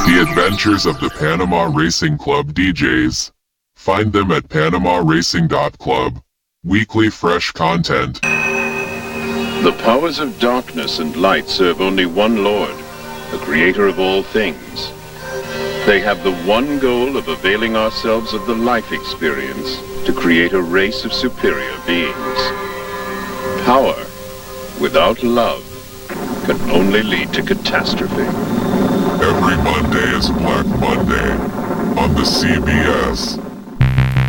The Adventures of the Panama Racing Club DJs. Find them at PanamaRacing.club. Weekly fresh content. The powers of darkness and light serve only one Lord, the creator of all things. They have the one goal of availing ourselves of the life experience to create a race of superior beings. Power without love can only lead to catastrophe. Every Monday is Black Monday on the CBS.